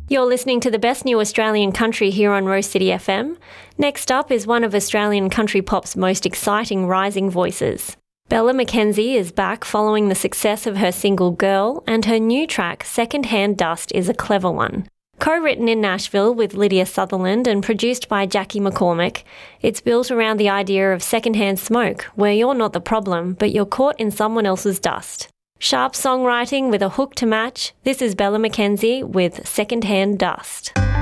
You're listening to the best new Australian country here on Rose City FM. Next up is one of Australian country pop's most exciting rising voices. Bella McKenzie is back following the success of her single Girl, and her new track, Secondhand Dust, is a clever one. Co-written in Nashville with Lydia Sutherland and produced by Jackie McCormick, it's built around the idea of secondhand smoke, where you're not the problem, but you're caught in someone else's dust. Sharp songwriting with a hook to match. This is Bella McKenzie with Secondhand Dust.